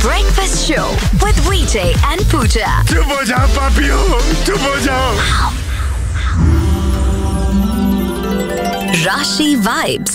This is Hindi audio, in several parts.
breakfast show with VJ and Pooja. चुप हो जाओ पापियों, चुप हो जाओ। राशि वाइब्स।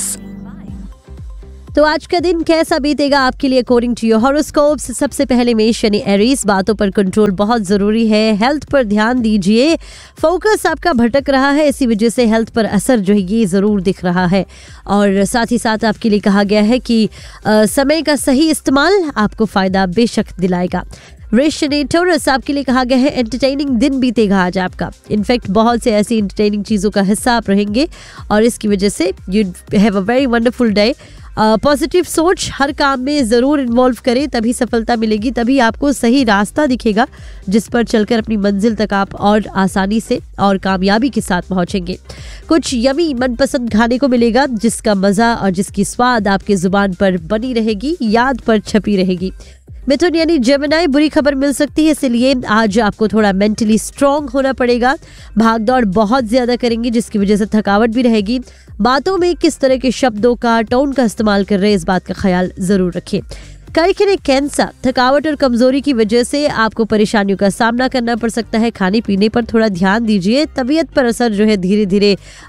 तो आज का दिन कैसा बीतेगा आपके लिए अकॉर्डिंग टू योर हॉरोस्कोप्स। सबसे पहले मेष यानी एरीज, बातों पर कंट्रोल बहुत जरूरी है। हेल्थ पर ध्यान दीजिए, फोकस आपका भटक रहा है, इसी वजह से हेल्थ पर असर जो है ये जरूर दिख रहा है। और साथ ही साथ आपके लिए कहा गया है कि समय का सही इस्तेमाल आपको फायदा बेशक दिलाएगा। वृष यानी टॉरस, आपके लिए कहा गया है एंटरटेनिंग दिन बीतेगा आज आपका। इनफैक्ट बहुत से ऐसी एंटरटेनिंग चीज़ों का हिस्सा आप रहेंगे और इसकी वजह से you have a very wonderful day. Positive सोच हर काम में ज़रूर इन्वॉल्व करें, तभी सफलता मिलेगी, तभी आपको सही रास्ता दिखेगा जिस पर चलकर अपनी मंजिल तक आप और आसानी से और कामयाबी के साथ पहुंचेंगे। कुछ यमी मनपसंद खाने को मिलेगा जिसका मज़ा और जिसकी स्वाद आपकी ज़ुबान पर बनी रहेगी, याद पर छपी रहेगी। मिथुन यानी जेमिनी, बुरी खबर मिल सकती है, इसलिए आज आपको थोड़ा मेंटली स्ट्रांग होना पड़ेगा। भागदौड़ बहुत ज्यादा करेंगे जिसकी वजह से थकावट भी रहेगी। बातों में किस तरह के शब्दों का, टोन का इस्तेमाल कर रहे हैं, इस बात का ख्याल जरूर रखें। कर्क कैंसर, थकावट और कमजोरी की वजह से आपको परेशानियों का सामना करना पड़ सकता है। खाने पीने पर थोड़ा ध्यान दीजिए, तबीयत पर असर जो है धीरे धीरे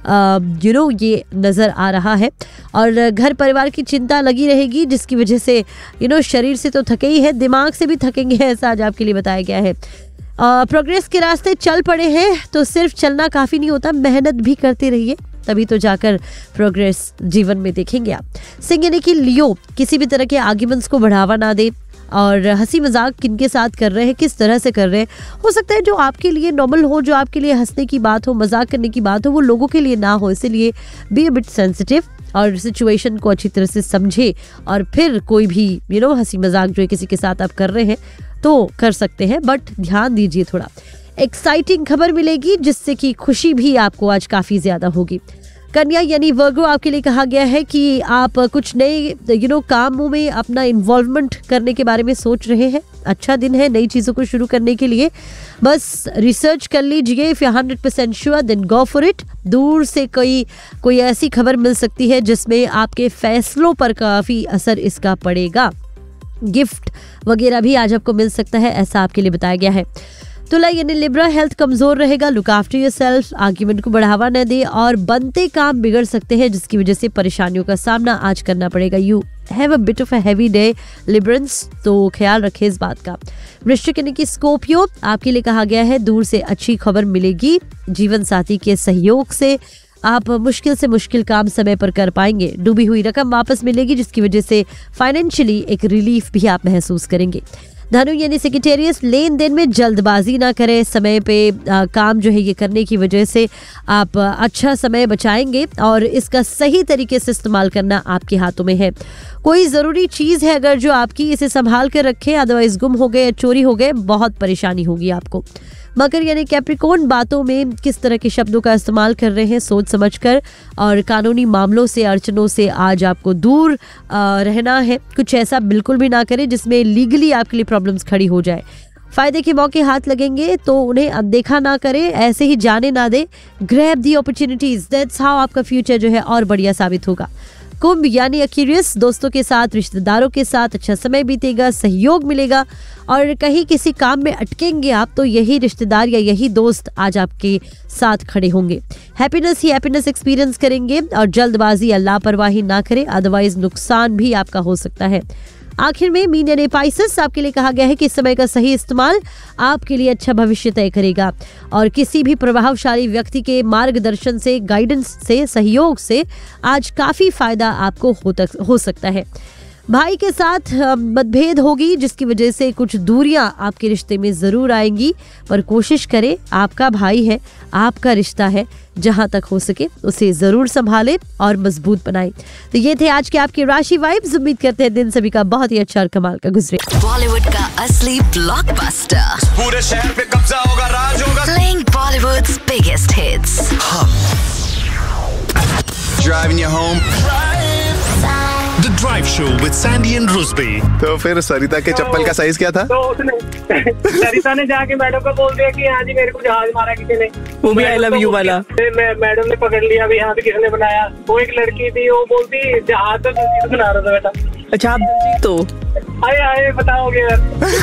ये नजर आ रहा है। और घर परिवार की चिंता लगी रहेगी जिसकी वजह से शरीर से तो थके ही है, दिमाग से भी थकेंगे, ऐसा आज आपके लिए बताया गया है। प्रोग्रेस के रास्ते चल पड़े हैं तो सिर्फ चलना काफी नहीं होता, मेहनत भी करते रहिए, तभी तो जाकर प्रोग्रेस जीवन में देखेंगे आप। सिंह यानी कि लियो, किसी भी तरह के आर्ग्यूमेंट्स को बढ़ावा ना दे और हंसी मजाक किनके साथ कर रहे हैं, किस तरह से कर रहे हैं। हो सकता है जो आपके लिए नॉर्मल हो, जो आपके लिए हंसने की बात हो, मजाक करने की बात हो, वो लोगों के लिए ना हो, इसलिए बी अ बिट सेंसिटिव और सिचुएशन को अच्छी तरह से समझे और फिर कोई भी हंसी मजाक जो है किसी के साथ आप कर रहे हैं तो कर सकते हैं, बट ध्यान दीजिए थोड़ा। एक्साइटिंग खबर मिलेगी जिससे कि खुशी भी आपको आज काफी ज्यादा होगी। कन्या यानी वर्गो, आपके लिए कहा गया है कि आप कुछ नए कामों में अपना इन्वॉल्वमेंट करने के बारे में सोच रहे हैं। अच्छा दिन है नई चीज़ों को शुरू करने के लिए, बस रिसर्च कर लीजिए। If you 100% sure then go for it. दूर से कोई ऐसी खबर मिल सकती है जिसमें आपके फैसलों पर काफ़ी असर इसका पड़ेगा। गिफ्ट वगैरह भी आज आपको मिल सकता है, ऐसा आपके लिए बताया गया है। तुला यानी लिब्रा, हेल्थ कमजोर रहेगा, लुक आफ्टर योरसेल्फ, आर्ग्यूमेंट को बढ़ावा न दे और बनते काम बिगड़ सकते हैं जिसकी वजह से परेशानियों का सामना आज करना पड़ेगा। You have a bit of a heavy day Librans, तो ख्याल रखें इस बात का। वृश्चिक यानी कि स्कॉर्पियो, आपके लिए कहा गया है दूर से अच्छी खबर मिलेगी, जीवन साथी के सहयोग से आप मुश्किल से मुश्किल काम समय पर कर पाएंगे। डूबी हुई रकम वापस मिलेगी जिसकी वजह से फाइनेंशियली एक रिलीफ भी आप महसूस करेंगे। धनु यानी सेक्रेटेरियस, लेन देन में जल्दबाजी ना करें, समय पे काम जो है ये करने की वजह से आप अच्छा समय बचाएंगे और इसका सही तरीके से इस्तेमाल करना आपके हाथों में है। कोई ज़रूरी चीज़ है अगर जो आपकी, इसे संभाल कर रखें, अदरवाइज गुम हो गए, चोरी हो गए, बहुत परेशानी होगी आपको। मकर यानी कैप्रिकॉर्न, बातों में किस तरह के शब्दों का इस्तेमाल कर रहे हैं सोच समझकर, और कानूनी मामलों से, अड़चनों से आज आपको दूर रहना है। कुछ ऐसा बिल्कुल भी ना करें जिसमें लीगली आपके लिए प्रॉब्लम्स खड़ी हो जाए। फायदे के मौके हाथ लगेंगे तो उन्हें अनदेखा ना करें, ऐसे ही जाने ना दें। Grab the opportunities, that's how आपका फ्यूचर जो है और बढ़िया साबित होगा। कुंभ यानी एक्यूरियस, दोस्तों के साथ, रिश्तेदारों के साथ अच्छा समय बीतेगा, सहयोग मिलेगा और कहीं किसी काम में अटकेंगे आप तो यही रिश्तेदार या यही दोस्त आज आपके साथ खड़े होंगे। हैप्पीनेस ही हैप्पीनेस एक्सपीरियंस करेंगे और जल्दबाजी या लापरवाही ना करें, अदरवाइज नुकसान भी आपका हो सकता है। आखिर में मीन यानी पाइसेस, आपके लिए कहा गया है कि इस समय का सही इस्तेमाल आपके लिए अच्छा भविष्य तय करेगा और किसी भी प्रभावशाली व्यक्ति के मार्गदर्शन से, गाइडेंस से, सहयोग से आज काफी फायदा आपको हो सकता है। भाई के साथ मतभेद होगी जिसकी वजह से कुछ दूरियां आपके रिश्ते में जरूर आएंगी, पर कोशिश करें, आपका भाई है, आपका रिश्ता है, जहां तक हो सके उसे जरूर संभालें और मजबूत बनाएं। तो ये थे आज के आपके राशि वाइब्स। उम्मीद करते हैं दिन सभी का बहुत ही अच्छा और कमाल का गुजरे। बॉलीवुड का असली ब्लॉकबस्टर, पूरे शहर पे कब्जा होगा, राज होगा, playing Bollywoods biggest hits. Driving you home. The Drive Show with Sandy and Rusby. तो फिर सरिता के चप्पल का साइज क्या था? तो उसने सरिता ने जाके मैडम को बोल दिया कि हाँ जी मेरे को जहाज मारा किसी ने, वो भी आई लव यू वाला। मैडम ने पकड़ लिया भी यहाँ पे किसने बनाया। वो एक लड़की थी, वो बोलती जहाज तो दिलजीत बना रहा था बेटा। अच्छा, आप दिलजीत हो? आए बताओगे यार।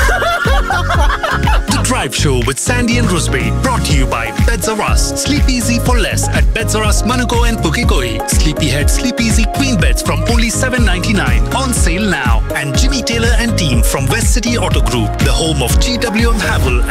The Drive Show with Sandy and Rusby, brought to you by Beds R Us. Sleep easy for less at Beds R Us, Manuko and Pukikoi. Sleepyhead Sleep Easy Queen Beds from only $7.99. On sale now. And Jimmy Taylor and team from West City Auto Group, the home of GWM Havel